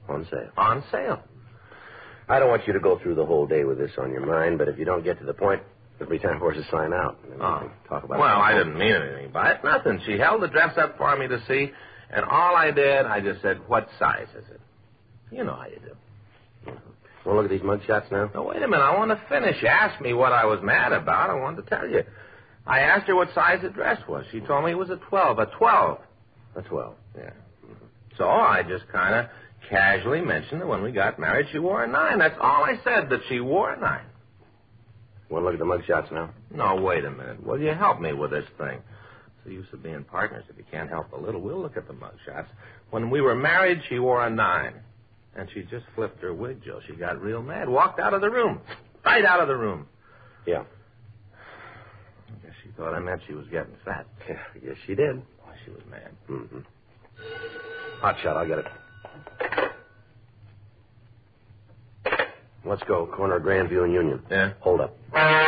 On sale. On sale. I don't want you to go through the whole day with this on your mind, but if you don't get to the point, it'll be time for us to sign out. And then we can talk about it. Well, I didn't mean anything by it. Nothing. She held the dress up for me to see, and all I did, I just said, what size is it? You know how you do. Want to look at these mug shots now? No, wait a minute. I want to finish. You asked me what I was mad about. I wanted to tell you. I asked her what size the dress was. She told me it was a 12. A 12. A 12. Yeah. So I just kind of casually mentioned that when we got married, she wore a 9. That's all I said, that she wore a 9. Want to look at the mug shots now? No, wait a minute. Will you help me with this thing? It's the use of being partners. If you can't help a little, we'll look at the mug shots. When we were married, she wore a 9. And she just flipped her wig, Joe. She got real mad. Walked out of the room. Right out of the room. Yeah. I guess she thought I meant she was getting fat. Yeah, I guess she did. Oh, she was mad. Mm-hmm. Hot shot, I'll get it. Let's go. Corner of Grandview and Union. Yeah? Hold up.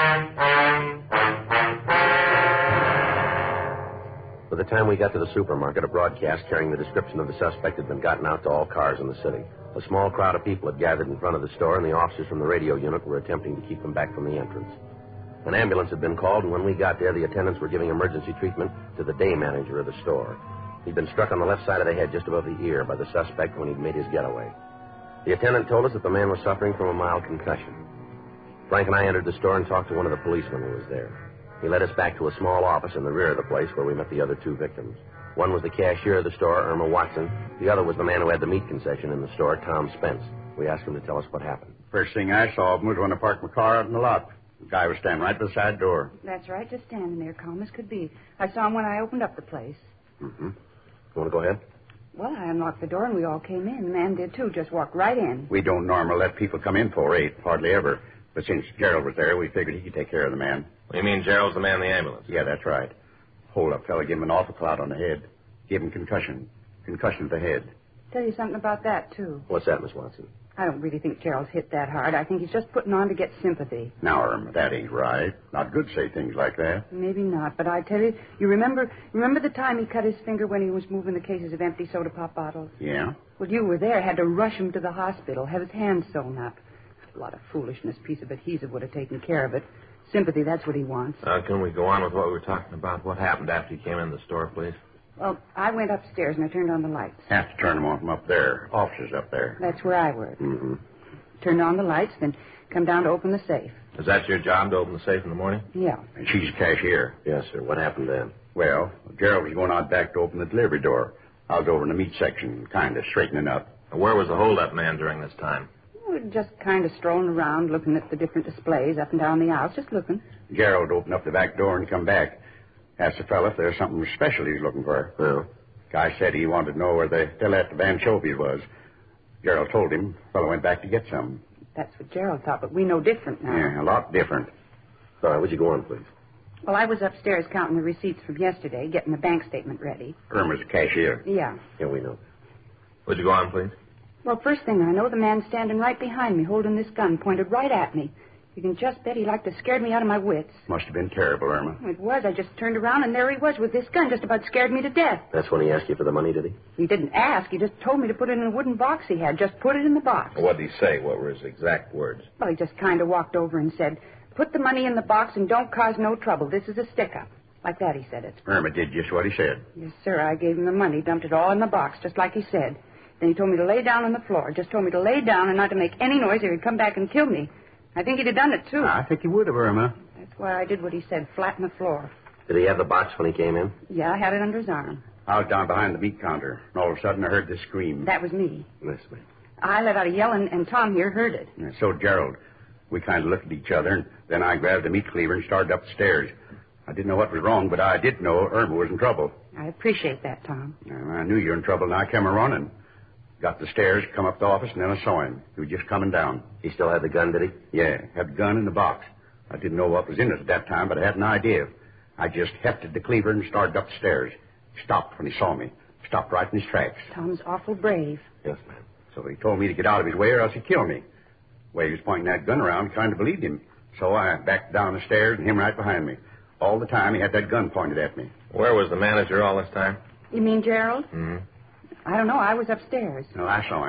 By the time we got to the supermarket, a broadcast carrying the description of the suspect had been gotten out to all cars in the city. A small crowd of people had gathered in front of the store, and the officers from the radio unit were attempting to keep them back from the entrance. An ambulance had been called, and when we got there, the attendants were giving emergency treatment to the day manager of the store. He'd been struck on the left side of the head just above the ear by the suspect when he'd made his getaway. The attendant told us that the man was suffering from a mild concussion. Frank and I entered the store and talked to one of the policemen who was there. He led us back to a small office in the rear of the place where we met the other two victims. One was the cashier of the store, Irma Watson. The other was the man who had the meat concession in the store, Tom Spence. We asked him to tell us what happened. First thing I saw of him was when I parked my car out in the lot. The guy was standing right beside the side door. That's right, just standing there, calm as could be. I saw him when I opened up the place. Mm-hmm. You want to go ahead? Well, I unlocked the door and we all came in. The man did, too, just walked right in. We don't normally let people come in 4-8, hardly ever. But since Gerald was there, we figured he could take care of the man. You mean Gerald's the man in the ambulance? Yeah, that's right. Hold-up fella gave him an awful clout on the head. Gave him concussion. Concussion to the head. Tell you something about that, too. What's that, Miss Watson? I don't really think Gerald's hit that hard. I think he's just putting on to get sympathy. Now, Irma, that ain't right. Not good to say things like that. Maybe not, but I tell you, you remember the time he cut his finger when he was moving the cases of empty soda pop bottles? Yeah? Well, you were there, had to rush him to the hospital, have his hand sewn up. A lot of foolishness, piece of adhesive would have taken care of it. Sympathy, that's what he wants. Can we go on with what we were talking about? What happened after you came in the store, please? Well, I went upstairs and I turned on the lights. Have to turn them on from up there. Officers up there. That's where I work. Mm-hmm. Turned on the lights, then come down to open the safe. Is that your job, to open the safe in the morning? Yeah. And she's a cashier. Yes, sir. What happened then? Well, Gerald was going out back to open the delivery door. I was over in the meat section, kind of straightening up. Where was the hold-up man during this time? We were just kind of strolling around, looking at the different displays up and down the aisles, just looking. Gerald opened up the back door and come back. Asked the fella if there's something special he was looking for. Well? Guy said he wanted to know where the Delette of anchovies was. Gerald told him. Fella went back to get some. That's what Gerald thought, but we know different now. Yeah, a lot different. All right, would you go on, please? Well, I was upstairs counting the receipts from yesterday, getting the bank statement ready. Irma's a cashier. Yeah. Yeah, we know. Would you go on, please? Well, first thing I know, the man's standing right behind me, holding this gun pointed right at me. You can just bet he like to scared me out of my wits. Must have been terrible, Irma. It was. I just turned around, and there he was with this gun, just about scared me to death. That's when he asked you for the money, did he? He didn't ask. He just told me to put it in a wooden box he had. Just put it in the box. What did he say? What were his exact words? Well, he just kind of walked over and said, "Put the money in the box and don't cause no trouble. This is a stick-up." Like that, he said it. Irma did just what he said. Yes, sir. I gave him the money, dumped it all in the box, just like he said. Then he told me to lay down on the floor. Just told me to lay down and not to make any noise or he'd come back and kill me. I think he'd have done it, too. I think he would have, Irma. That's why I did what he said, flat on the floor. Did he have the box when he came in? Yeah, I had it under his arm. I was down behind the meat counter, and all of a sudden I heard this scream. That was me. Yes, ma'am. I let out a yell, and Tom here heard it. And so did Gerald. We kind of looked at each other, and then I grabbed the meat cleaver and started up the stairs. I didn't know what was wrong, but I did know Irma was in trouble. I appreciate that, Tom. I knew you were in trouble, and I came running. Got the stairs, come up to the office, and then I saw him. He was just coming down. He still had the gun, did he? Yeah, had the gun in the box. I didn't know what was in it at that time, but I had an idea. I just hefted the cleaver and started up the stairs. He stopped when he saw me. Stopped right in his tracks. Tom's awful brave. Yes, ma'am. So he told me to get out of his way or else he'd kill me. The way he was pointing that gun around, I kind of believed him. So I backed down the stairs and him right behind me. All the time he had that gun pointed at me. Where was the manager all this time? You mean Gerald? Mm-hmm. I don't know. I was upstairs. No, I saw him.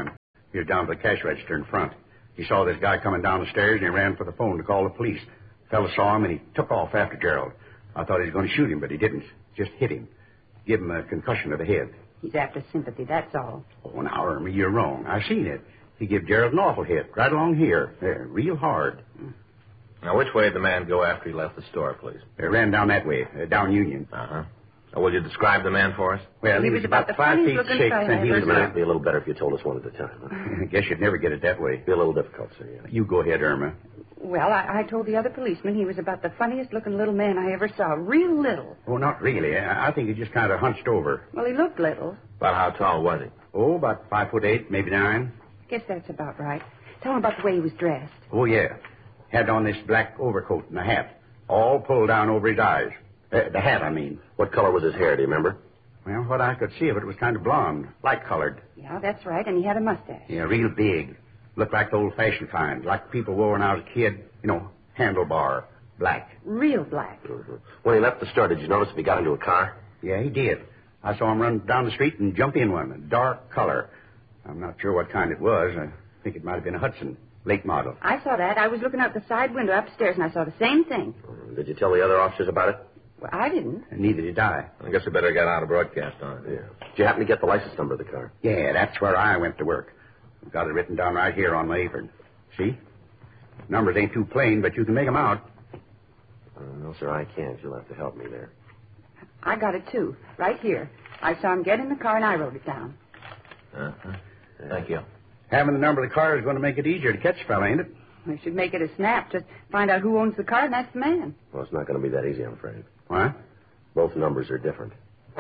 He was down to the cash register in front. He saw this guy coming down the stairs, and he ran for the phone to call the police. Fella saw him, and he took off after Gerald. I thought he was going to shoot him, but he didn't. Just hit him. Give him a concussion of the head. He's after sympathy, that's all. Oh, now, Irma, you're wrong. I seen it. He gave Gerald an awful hit, right along here. There, real hard. Now, which way did the man go after he left the store, please? They ran down that way, down Union. Uh-huh. Now, will you describe the man for us? Well, he was about 5 feet 6, and he was... It'd be a little better if you told us one at a time. Huh? I guess you'd never get it that way. Be a little difficult, sir. Yeah. You go ahead, Irma. Well, I told the other policeman he was about the funniest-looking little man I ever saw. Real little. Oh, not really. I think he just kind of hunched over. Well, he looked little. About how tall was he? Oh, about 5'8", maybe 9. Guess that's about right. Tell him about the way he was dressed. Oh, yeah. Had on this black overcoat and a hat, all pulled down over his eyes. The hat, I mean. What color was his hair, do you remember? Well, what I could see of it was kind of blonde, light-colored. Yeah, that's right, and he had a mustache. Yeah, real big. Looked like the old-fashioned kind, like people wore when I was a kid. You know, handlebar, black. Real black. Mm-hmm. When he left the store, did you notice if he got into a car? Yeah, he did. I saw him run down the street and jump in one, a dark color. I'm not sure what kind it was. I think it might have been a Hudson, late model. I saw that. I was looking out the side window upstairs, and I saw the same thing. Did you tell the other officers about it? Well, I didn't. And neither did I. I guess we better get out a broadcast on it. Yeah. Did you happen to get the license number of the car? Yeah, that's where I went to work. I've got it written down right here on my apron. See? Numbers ain't too plain, but you can make them out. No, sir, I can't. You'll have to help me there. I got it, too. Right here. I saw him get in the car, and I wrote it down. Uh-huh. Thank you. Having the number of the car is going to make it easier to catch a fella, ain't it? We should make it a snap. Just find out who owns the car, and that's the man. Well, it's not going to be that easy, I'm afraid. What? Both numbers are different.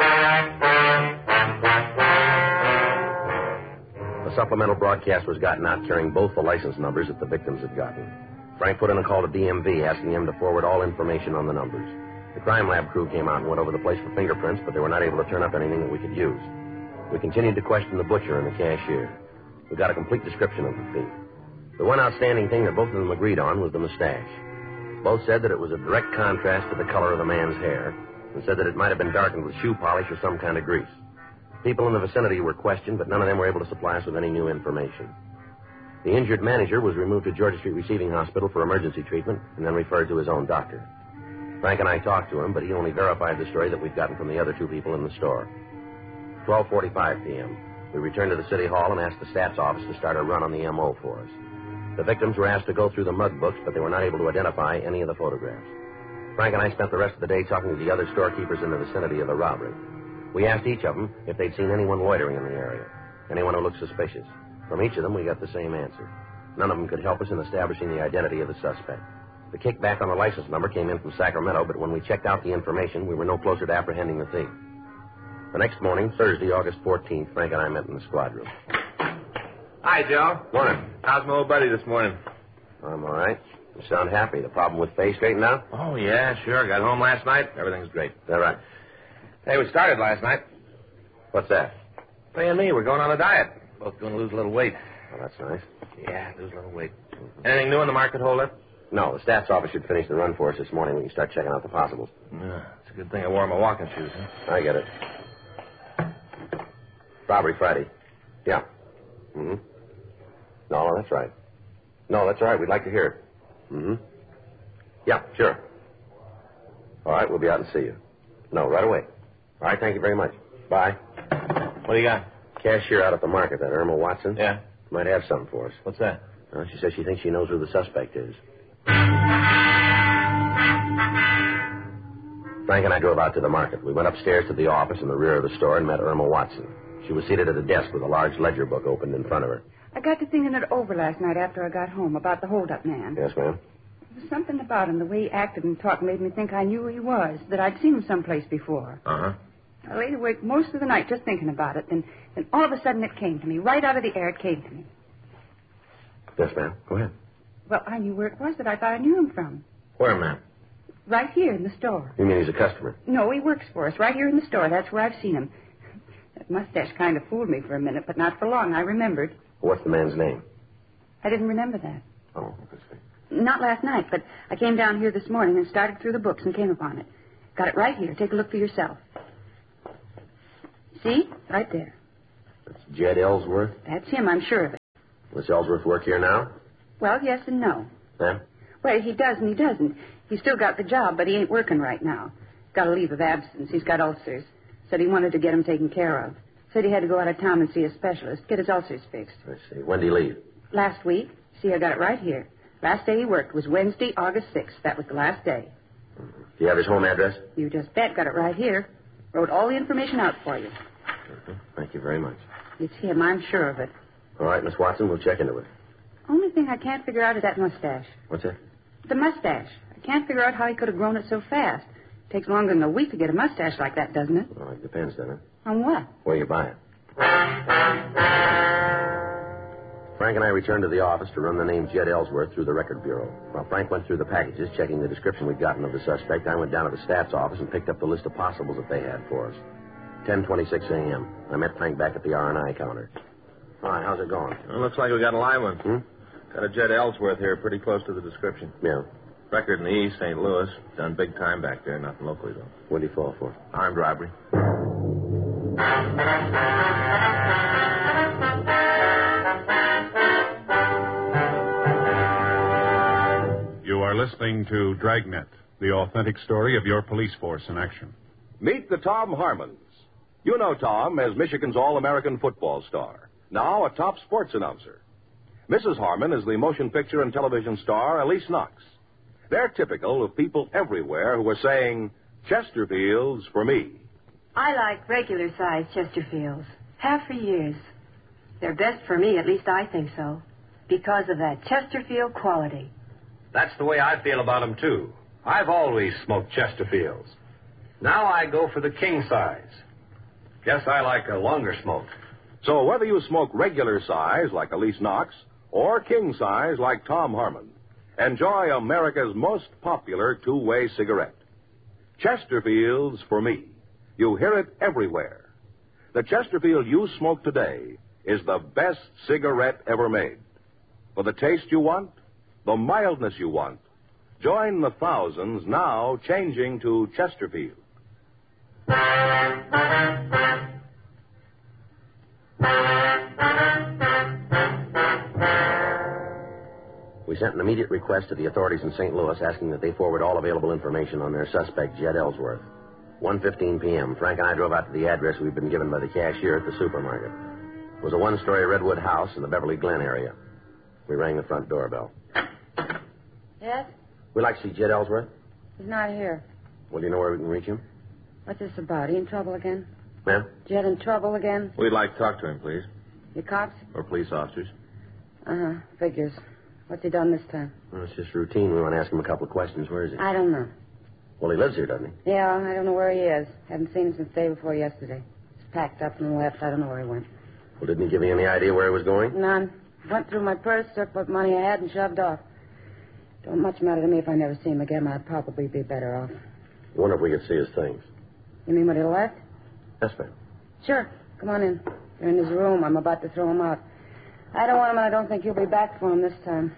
A supplemental broadcast was gotten out carrying both the license numbers that the victims had gotten. Frank put in a call to DMV asking him to forward all information on the numbers. The crime lab crew came out and went over the place for fingerprints, but they were not able to turn up anything that we could use. We continued to question the butcher and the cashier. We got a complete description of the thief. The one outstanding thing that both of them agreed on was the mustache. Both said that it was a direct contrast to the color of the man's hair, and said that it might have been darkened with shoe polish or some kind of grease. People in the vicinity were questioned, but none of them were able to supply us with any new information. The injured manager was removed to Georgia Street Receiving Hospital for emergency treatment and then referred to his own doctor. Frank and I talked to him, but he only verified the story that we'd gotten from the other two people in the store. 12:45 p.m. We returned to the city hall and asked the stats office to start a run on the M.O. for us. The victims were asked to go through the mug books, but they were not able to identify any of the photographs. Frank and I spent the rest of the day talking to the other storekeepers in the vicinity of the robbery. We asked each of them if they'd seen anyone loitering in the area, anyone who looked suspicious. From each of them, we got the same answer. None of them could help us in establishing the identity of the suspect. The kickback on the license number came in from Sacramento, but when we checked out the information, we were no closer to apprehending the thief. The next morning, Thursday, August 14th, Frank and I met in the squad room. Hi, Joe. Morning. How's my old buddy this morning? I'm all right. You sound happy. The problem with Faye straightened out? Oh, yeah, sure. Got home last night. Everything's great. Is that right? Hey, we started last night. What's that? Faye and me, we're going on a diet. Both going to lose a little weight. Oh, that's nice. Yeah, lose a little weight. Anything new in the market holder? No, the stats office should finish the run for us this morning. We can start checking out the possibles. Yeah, it's a good thing I wore my walking shoes, huh? I get it. Robbery Friday. Yeah. Mm-hmm. No, that's right. No, that's all right. We'd like to hear it. Mm-hmm. Yeah, sure. All right, we'll be out and see you. No, right away. All right, thank you very much. Bye. What do you got? Cashier out at the market, that Irma Watson. Yeah? Might have something for us. What's that? She says she thinks she knows who the suspect is. Frank and I drove out to the market. We went upstairs to the office in the rear of the store and met Irma Watson. She was seated at a desk with a large ledger book opened in front of her. I got to thinking it over last night after I got home about the hold-up man. Yes, ma'am? There was something about him, the way he acted and talked made me think I knew who he was, that I'd seen him someplace before. Uh-huh. I lay awake most of the night just thinking about it, then all of a sudden it came to me. Right out of the air it came to me. Yes, ma'am. Go ahead. Well, I knew where it was that I thought I knew him from. Where, ma'am? Right here in the store. You mean he's a customer? No, he works for us, right here in the store. That's where I've seen him. That mustache kind of fooled me for a minute, but not for long. I remembered. What's the man's name? I didn't remember that. Oh, let's see. Not last night, but I came down here this morning and started through the books and came upon it. Got it right here. Take a look for yourself. See? Right there. That's Jed Ellsworth? That's him, I'm sure of it. Miss Ellsworth work here now? Well, yes and no. Yeah? Well, he does and he doesn't. He's still got the job, but he ain't working right now. Got a leave of absence. He's got ulcers. Said he wanted to get them taken care of. Said he had to go out of town and see a specialist, get his ulcers fixed. I see. When did he leave? Last week. See, I got it right here. Last day he worked was Wednesday, August 6th. That was the last day. Do you have his home address? You just bet. Got it right here. Wrote all the information out for you. Thank you very much. It's him. I'm sure of it. All right, Miss Watson, we'll check into it. Only thing I can't figure out is that mustache. What's that? The mustache. I can't figure out how he could have grown it so fast. Takes longer than a week to get a mustache like that, doesn't it? Well, it depends, doesn't it? On what? Where you buy it. Frank and I returned to the office to run the name Jed Ellsworth through the record bureau. While Frank went through the packages, checking the description we'd gotten of the suspect, I went down to the staff's office and picked up the list of possibles that they had for us. 10:26 a.m. I met Frank back at the R&I counter. All right, how's it going? It looks like we got a live one. Hmm? Got a Jed Ellsworth here, pretty close to the description. Yeah. Record in the East, St. Louis. Done big time back there, nothing locally, though. What did he fall for? Armed robbery. You are listening to Dragnet, the authentic story of your police force in action. Meet the Tom Harmons. You know Tom as Michigan's All-American football star, now a top sports announcer. Mrs. Harmon is the motion picture and television star Elise Knox. They're typical of people everywhere who are saying, Chesterfields for me. I like regular-sized Chesterfields. Have for years. They're best for me, at least I think so, because of that Chesterfield quality. That's the way I feel about them, too. I've always smoked Chesterfields. Now I go for the king size. Guess I like a longer smoke. So whether you smoke regular size like Elise Knox or king size like Tom Harmon, enjoy America's most popular two-way cigarette. Chesterfields for me. You hear it everywhere. The Chesterfield you smoke today is the best cigarette ever made. For the taste you want, the mildness you want, join the thousands now changing to Chesterfield. We sent an immediate request to the authorities in St. Louis asking that they forward all available information on their suspect, Jed Ellsworth. 1:15 p.m., Frank and I drove out to the address we'd been given by the cashier at the supermarket. It was a one-story redwood house in the Beverly Glen area. We rang the front doorbell. Yes? We'd like to see Jed Ellsworth. He's not here. Well, do you know where we can reach him? What's this about? He in trouble again? Ma'am? Jed in trouble again? We'd like to talk to him, please. You cops? Or police officers. Uh-huh. Figures. What's he done this time? Well, it's just routine. We want to ask him a couple of questions. Where is he? I don't know. Well, he lives here, doesn't he? Yeah, I don't know where he is. Haven't seen him since the day before yesterday. He's packed up and left. I don't know where he went. Well, didn't he give you any idea where he was going? None. Went through my purse, took what money I had, and shoved off. Don't much matter to me if I never see him again. I'd probably be better off. I wonder if we could see his things. You mean what he left? Yes, ma'am. Sure. Come on in. You're in his room. I'm about to throw him out. I don't want him, and I don't think you'll be back for him this time.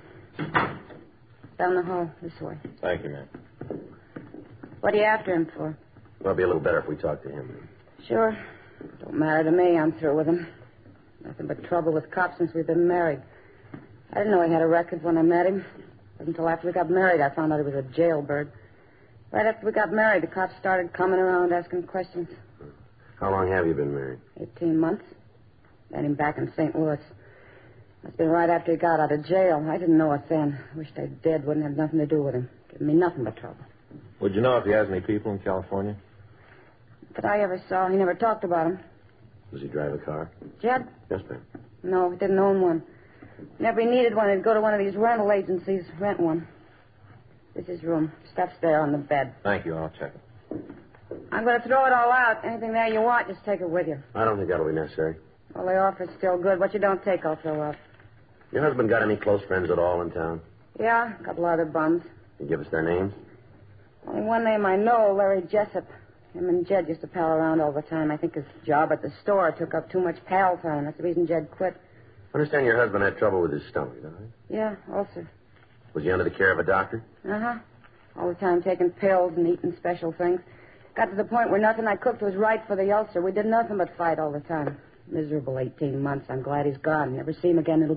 Down the hall, this way. Thank you, ma'am. What are you after him for? It'll be a little better if we talk to him. Sure. Don't matter to me. I'm through with him. Nothing but trouble with cops since we've been married. I didn't know he had a record when I met him. It wasn't until after we got married I found out he was a jailbird. Right after we got married, the cops started coming around asking questions. How long have you been married? 18 months. Got him back in St. Louis. Must have been right after he got out of jail. I didn't know it then. Wished I did. Wouldn't have nothing to do with him. Giving me nothing but trouble. Would you know if he has any people in California? That I ever saw. He never talked about him. Does he drive a car? Jed? Yes, ma'am. No, he didn't own one. Whenever he needed one, he'd go to one of these rental agencies, rent one. This is his room. Stuff's there on the bed. Thank you. I'll check it. I'm going to throw it all out. Anything there you want, just take it with you. I don't think that'll be necessary. Well, the offer's still good. What you don't take, I'll throw out. Your husband got any close friends at all in town? Yeah, a couple other bums. Can you give us their names? Only one name I know, Larry Jessup. Him and Jed used to pal around all the time. I think his job at the store took up too much pal time. That's the reason Jed quit. I understand your husband had trouble with his stomach, don't he? Yeah, ulcer. Was he under the care of a doctor? Uh-huh. All the time taking pills and eating special things. Got to the point where nothing I cooked was right for the ulcer. We did nothing but fight all the time. Miserable 18 months. I'm glad he's gone. Never see him again. It'll